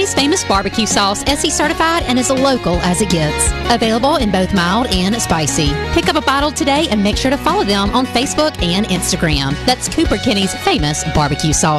Kenny's Famous Barbecue Sauce, SE certified, and as local as it gets. Available in both mild and spicy. Pick up a bottle today and make sure to follow them on Facebook and Instagram. That's Cooper Kenny's Famous Barbecue Sauce.